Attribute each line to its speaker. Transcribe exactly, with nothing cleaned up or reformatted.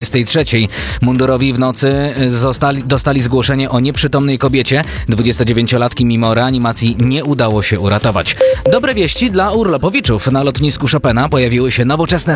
Speaker 1: dwudziestej trzeciej. Mundurowi w nocy zostali, dostali zgłoszenie o nieprzytomnej kobiecie. dwudziestodziewięciolatki mimo reanimacji nie udało się uratować. Dobre wieści dla urlopowiczów. Na lotnisku Chopina pojawiły się nowoczesne